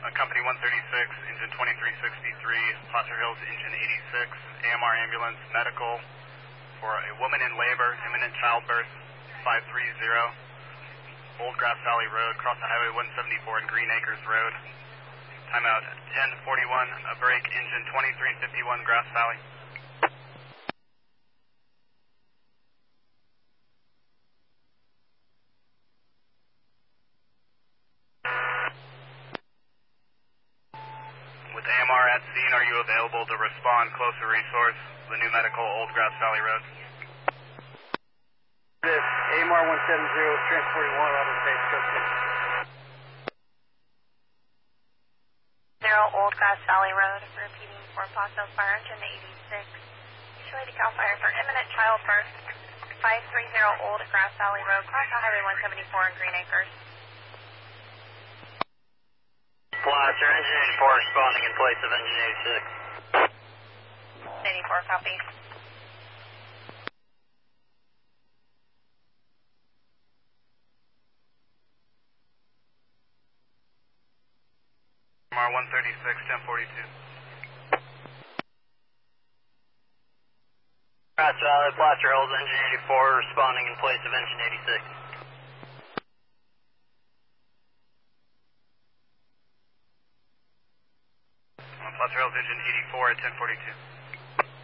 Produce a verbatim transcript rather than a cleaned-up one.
Company one thirty-six, engine twenty-three sixty-three, Placer Hills, engine eighty-six, A M R ambulance, medical for a woman in labor, imminent childbirth, five three zero, Old Grass Valley Road, cross the Highway one seventy-four and Green Acres Road. Timeout ten forty-one, a break, engine twenty-three fifty-one, Grass Valley. With A M R at scene, are you available to respond? Closer resource, the new medical, Old Grass Valley Road. This A M R one seventy, transporting water out of the base, go to. Zero Old Grass Valley Road, repeating for Paso Fire Engine eighty-six. Usually to CAL FIRE for imminent childbirth, five three zero Old Grass Valley Road, cross the Highway one seventy-four in Green Acres. Placer, engine eighty-four responding in place of engine eighty-six. eighty-four, copy. A M R one thirty-six, ten forty-two. Grass Valley, Placer Hills, engine eighty-four responding in place of engine eighty-six. Placer Hills, engine eighty-four at ten forty-two.